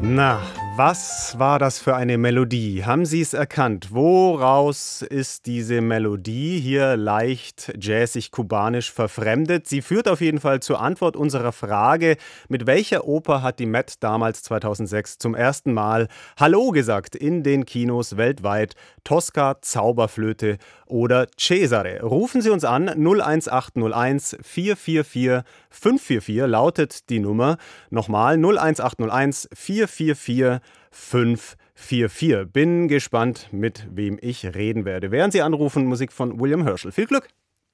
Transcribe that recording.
Na, was war das für eine Melodie? Haben Sie es erkannt? Woraus ist diese Melodie hier leicht jazzig-kubanisch verfremdet? Sie führt auf jeden Fall zur Antwort unserer Frage, mit welcher Oper hat die Met damals 2006 zum ersten Mal Hallo gesagt in den Kinos weltweit? Tosca, Zauberflöte oder Cesare? Rufen Sie uns an, 01801 444 544 lautet die Nummer. Nochmal 01801 444 544. Bin gespannt, mit wem ich reden werde. Während Sie anrufen, Musik von William Herschel. Viel Glück!